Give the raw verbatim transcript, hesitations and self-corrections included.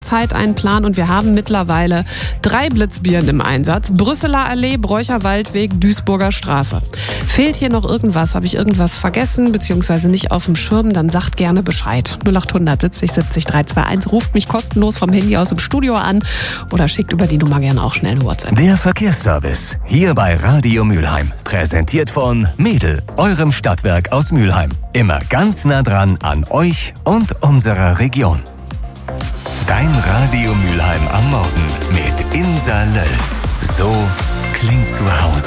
Zeit einen Plan und wir haben mittlerweile drei Blitzbieren im Einsatz. Brüsseler Allee, Bräucher Waldweg, Duisburger Straße. Fehlt hier noch irgendwas? Habe ich irgendwas vergessen bzw. nicht auf dem Schirm? Dann sagt gerne Bescheid. null acht hundert siebzig siebzig dreihundertvierundzwanzig. Ruft mich kostenlos vom Handy aus dem Studio an oder schickt über die Nummer gerne auch schnell eine WhatsApp. Der Verkehrsservice hier bei Radio Mülheim. Präsentiert von Mädel, eurem Stadtwerk aus Mülheim. Immer ganz nah dran an euch und unserer Region. Dein Radio Mülheim am Morgen mit Insa Löll. So klingt zu Hause.